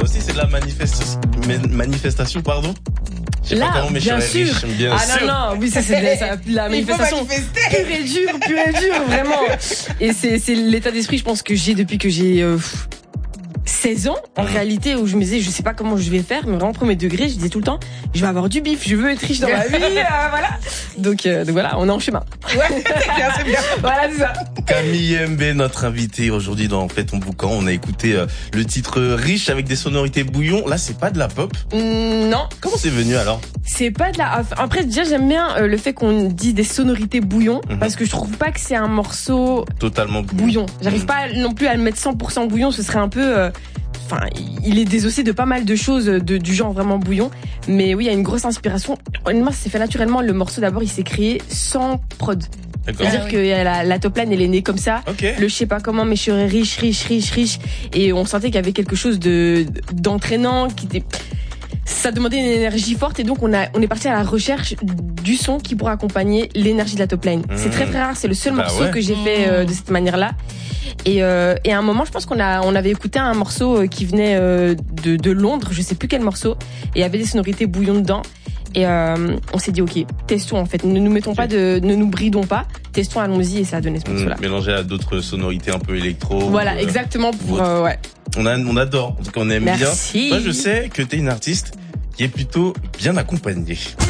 aussi, c'est de la manifestation, pardon. Je sais pas comment, mais bien je serais sûr. riche, bien ah sûr. non, oui, ça c'est la manifestation pure et dure, vraiment. Et c'est l'état d'esprit, je pense, que j'ai depuis que j'ai 16 ans, en réalité, où je me disais, je sais pas comment je vais faire, mais vraiment, premier degré, je disais tout le temps, je vais avoir du bif, je veux être riche dans ma vie, voilà. Donc voilà, on est en chemin. Ouais, c'est bien. Voilà, c'est ça. Camille MB, notre invitée aujourd'hui dans Fais ton boucan. On a écouté le titre Riche avec des sonorités bouillon. Là, c'est pas de la pop. Non. Comment c'est venu alors? C'est pas de la... Après, déjà, j'aime bien le fait qu'on dit des sonorités bouillon, parce que je trouve pas que c'est un morceau totalement bouillon. J'arrive pas non plus à le mettre 100% bouillon, ce serait un peu... Enfin, il est désossé de pas mal de choses du genre vraiment bouillon. Mais oui, il y a une grosse inspiration. Honnêtement, ça s'est fait naturellement. Le morceau, d'abord, il s'est créé sans prod. D'accord. C'est-à-dire que la top line, elle est née comme ça. Okay. Le je sais pas comment, mais je serais riche. Et on sentait qu'il y avait quelque chose d'entraînant, qui était... Ça demandait une énergie forte, et donc on est parti à la recherche du son qui pourra accompagner l'énergie de la top line. C'est très très rare, c'est le seul morceau que j'ai fait de cette manière-là. Et à un moment, je pense qu'on avait écouté un morceau qui venait de Londres, je sais plus quel morceau, et il y avait des sonorités bouillon dedans. Et on s'est dit ok, testons en fait, ne nous bridons pas, testons, allons-y, et ça a donné ce morceau-là. Mélangé à d'autres sonorités un peu électro. Voilà, exactement pour ouais. On adore, en tout cas on aime bien. Merci. Moi je sais que t'es une artiste qui est plutôt bien accompagnée.